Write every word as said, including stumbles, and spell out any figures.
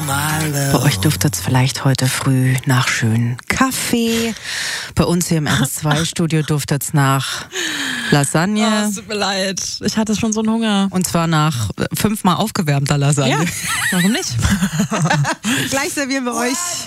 Bei euch duftet es vielleicht heute früh nach schönen Kaffee. Bei uns hier im R S zwei Studio duftet es nach Lasagne. Oh, es tut mir leid. Ich hatte schon so einen Hunger. Und zwar nach fünfmal aufgewärmter Lasagne. Ja, warum nicht? Gleich servieren wir euch